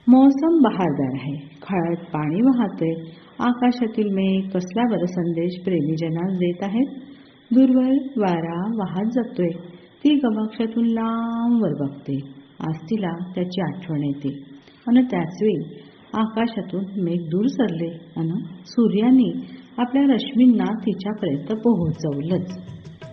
मौसम बहारदार आहे. खळ्यात पाणी वाहतोय. आकाशातील मेघ कसला बरं संदेश प्रेमीजनास देत आहेत. दूरवर वारा वाहत जातोय. ती गवाक्षातून लांबवर बघते. आज तिला त्याची आठवण येते. अन त्याचवेळी आकाशातून मेघ दूर सरले अन सूर्याने आपल्या रश्मींना तिच्यापर्यंत पोहोचवलंच.